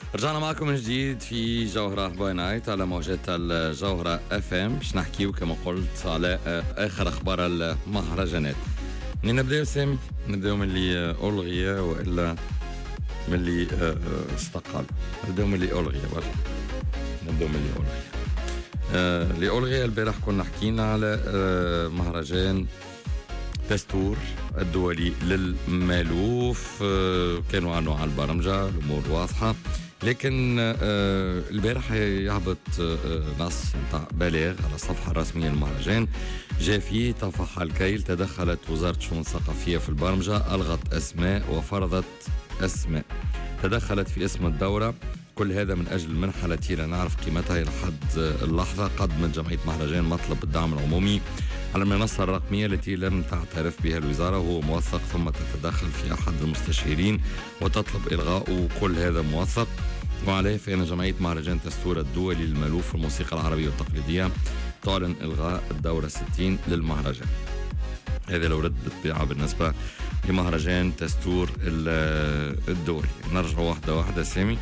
رجعنا معكم من جديد في جوهرة باي نايت على موجات الجوهرة اف ام باش نحكيو كما قلت على اخر اخبار المهرجانات. نبداو سامي، نبداو من اللي ألغي والا من اللي استقال. نبداو من اللي ألغي برشا. نبداو من اللي ألغي. اللي ألغي البارح كنا حكينا على مهرجان دستور الدولي للمالوف. كانوا عنه على البرمجة، الأمور واضحة، لكن البارح يهبط نص نتاع بلاغ على الصفحة الرسمية للمهرجان جاء فيه طفح الكيل. تدخلت وزارة الشؤون الثقافية في البرمجة، ألغت أسماء وفرضت أسماء. تدخلت في اسم الدورة. كل هذا من أجل المنحة التي لا نعرف قيمتها إلى حد اللحظة. قدمت جمعية مهرجان مطلب الدعم العمومي على المنصة الرقمية التي لم تعترف بها الوزارة، وهو موثق، ثم تتدخل في أحد المستشارين وتطلب إلغاءه. كل هذا موثق، وعليه فإن جمعية مهرجان دستور الدولي للمالوف والموسيقى العربية والتقليدية تعلن إلغاء الدورة 60 للمهرجان. هذا لو رد بالطبيعة بالنسبة لمهرجان دستور الدولي. نرجع واحدة واحدة سامي.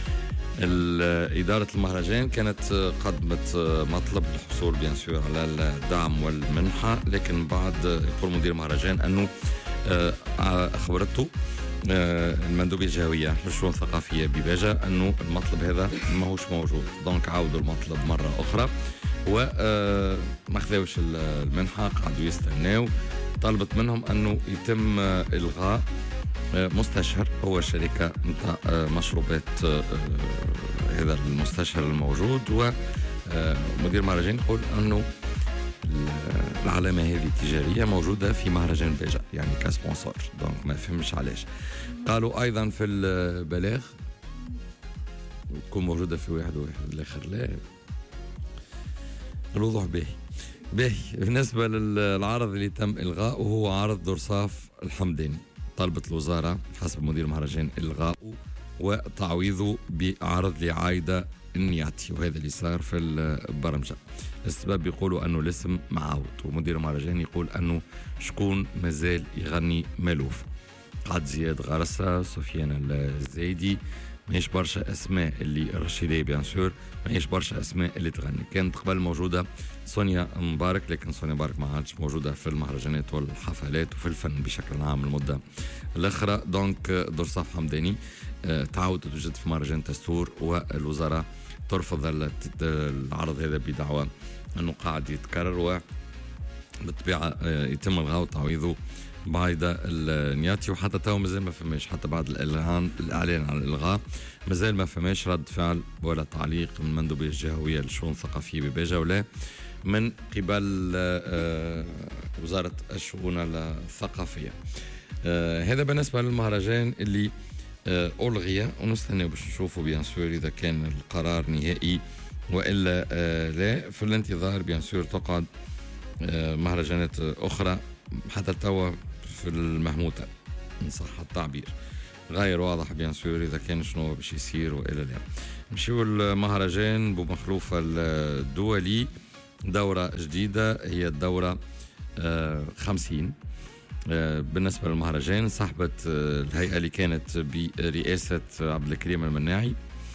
إدارة المهرجان كانت قدمت مطلب للحصول بيانسور على الدعم والمنحة، لكن بعد يقول مدير المهرجان أنه أخبرته المندوبية الجهوية للشؤون الثقافية بباجة أنه المطلب هذا ما هوش موجود. دونك عاودوا المطلب مرة أخرى وما خذوش المنحة، قعدوا يستناو. طلبت منهم أنه يتم إلغاء مستشهر، هو شركة مشروبات هذا المستشهر الموجود. ومدير مهرجان يقول أنه العلامة هذه تجارية موجودة في مهرجان باجة، يعني كسبونسور. دونك ما فهمش علاش. قالوا أيضا في البلاغ تكون موجودة في واحد الآخر لا. الوضوح باهي. بالنسبة للعرض اللي تم إلغاؤه هو عرض درصاف الحمداني. طلبت الوزارة حسب مدير المهرجان إلغاؤه وتعويضه بعرض لعايدة النياتي، وهذا اللي صار في البرمجة. السبب يقولوا أنه الاسم معاود، ومدير المهرجان يقول أنه شكون مازال يغني مالوف. قعد زياد غرسة، سفيان الزايدي، ماهيش برشا اسماء اللي رشيدية بيانسور، ماهيش برشا اسماء اللي تغني. كانت قبل موجودة سونيا مبارك، لكن سونيا مبارك ما عادش موجودة في المهرجانات والحفلات وفي الفن بشكل عام المدة الأخرى. دونك درصاف حمداني تعود توجد في مهرجان دستور، والوزارة ترفض العرض هذا بدعوى أنه قاعد يتكرر، وبالطبيعة يتم الغاء وتعويضه بعيدة النياتي. وحتى تو مازال ما فماش، حتى بعد الإعلان عن الإلغاء مازال ما فماش رد فعل ولا تعليق من المندوبية الجهوية للشؤون الثقافية بباجة ولا من قبل وزارة الشؤون الثقافية. هذا بالنسبة للمهرجان اللي ألغي، ونستنى باش نشوفوا بيانسور إذا كان القرار نهائي وإلا لا. في الانتظار بيانسور تقعد مهرجانات أخرى حتى توا في المهموتة إن صح التعبير. غير واضح بيانسور إذا كان شنو باش يصير وإلا لا. نمشيو المهرجان بمخلوفة الدولي، دورة جديدة هي الدورة 50. بالنسبة للمهرجان صاحبة الهيئة اللي كانت برئاسة عبد الكريم المناعي،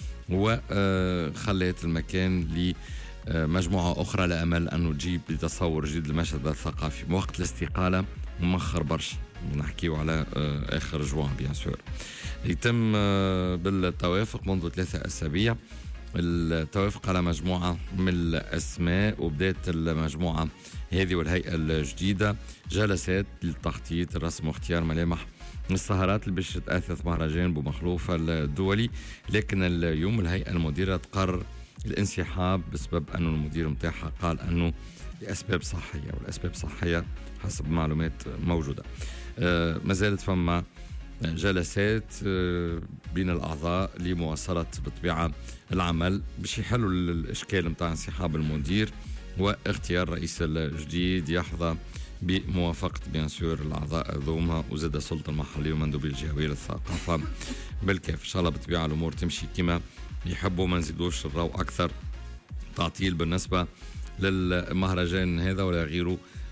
وخلت المكان لمجموعة أخرى لأمل أنه تجيب تصور جديد للمشهد الثقافي. وقت الاستقالة مؤخر برشا، نحكيو على آخر جوان بيانسور. يتم بالتوافق منذ 3 أسابيع التوافق على مجموعة من الأسماء، وبدأت المجموعة هذه والهيئة الجديدة جلسات للتخطيط الرسم واختيار ملامح السهرات اللي باش تأثث مهرجان بمخلوفة الدولي. لكن اليوم الهيئة المديرة تقرر الانسحاب بسبب أنه المدير متاعها قال أنه لأسباب صحية، والأسباب صحية حسب معلومات موجودة. ما زالت فما جلسات بين الأعضاء لمواصلة بطبيعة العمل باش يحلوا الإشكال متاع انسحاب المدير واختيار رئيس الجديد يحظى بموافقة بيانسور الأعضاء ذوما وزاد السلطة المحلية ومندوبية الجهوية للثقافة بالكاف. إن شاء الله بطبيعة الأمور تمشي كما يحبوا، ما نزيدوش الرو أكثر تعطيل بالنسبة للمهرجان هذا ولا غيره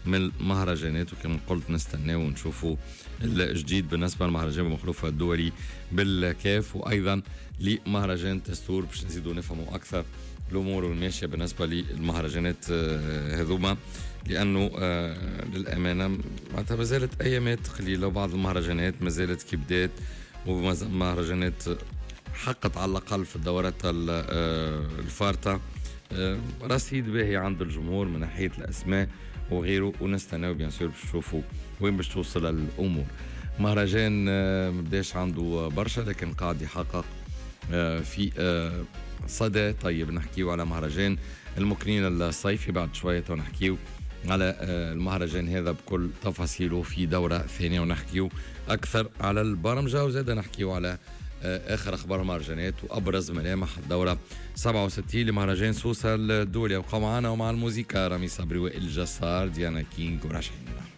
من المهرجانات، وكما قلت نستناه ونشوفوا الجديد بالنسبة للمهرجان بمخلوفة الدولي بالكاف، وأيضا لمهرجان تستور باش نزيدوا نفهموا أكثر الأمور الماشية بالنسبة للمهرجانات هذوما، لأنه للأمانة معناتها ما زالت أيامات قليلة، وبعض المهرجانات ما زالت كي بدات، ومهرجانات حقت على الأقل في الدورات الفارطة رصيد باهي عند الجمهور من ناحية الأسماء وغيره، ونستناو بيان سور باش نشوفوا وين باش توصل الأمور. مهرجان مبداش عنده برشا لكن قاعد يحقق في صدى طيب. نحكيو على مهرجان المكرين الصيفي بعد شوية، ونحكيو على المهرجان هذا بكل تفاصيله في دورة ثانية، ونحكيو أكثر على البرمجة، وزاد نحكيو على آخر أخبار المهرجانات وأبرز ملامح الدورة 67 لمهرجان سوسة الدولي. وقع معنا ومع الموسيقى رامي صبري وائل جسار ديانا كينج ورشحين.